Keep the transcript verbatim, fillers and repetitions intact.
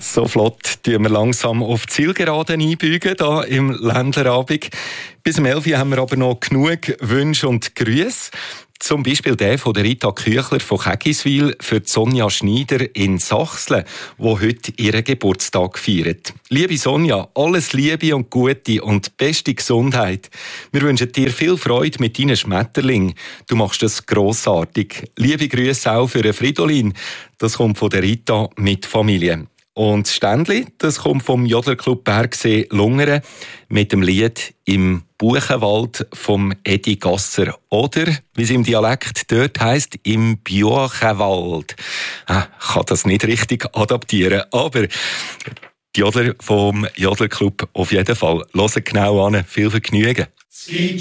So flott tun wir langsam auf die Zielgeraden einbiegen, hier im Ländlerabend. Bis um elf Uhr haben wir aber noch genug Wünsche und Grüße. Zum Beispiel der von der Rita Küchler von Kägiswil für Sonja Schneider in Sachsen, die heute ihren Geburtstag feiert. Liebe Sonja, alles Liebe und Gute und beste Gesundheit. Wir wünschen dir viel Freude mit deinen Schmetterlingen. Du machst das grossartig. Liebe Grüße auch für Fridolin. Das kommt von der Rita mit Familie. Und das Ständli, das kommt vom Jodlerclub Bergsee Lungern mit dem Lied «Im Buchenwald» vom Edi Gasser. Oder, wie es im Dialekt dort heisst, «Im Buchenwald». Ah, ich kann das nicht richtig adaptieren, aber die Jodler vom Jodlerclub auf jeden Fall. Hört genau an, viel Vergnügen.